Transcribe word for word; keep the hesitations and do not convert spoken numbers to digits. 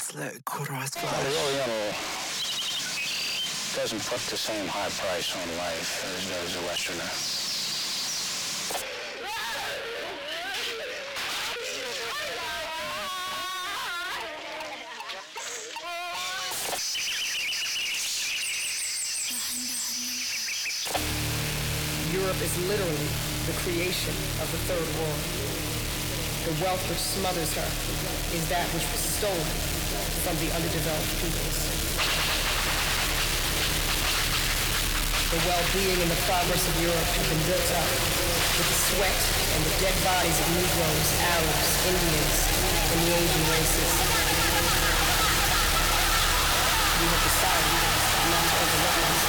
The Oriental doesn't put the same high price on life as does the Westerner. Europe is literally the creation of the third world. The wealth which smothers her is that which was stolen from the underdeveloped peoples. The well-being and the progress of Europe have been built up with the sweat and the dead bodies of Negroes, Arabs, Indians, and the Asian races. We have decided not to overlook this.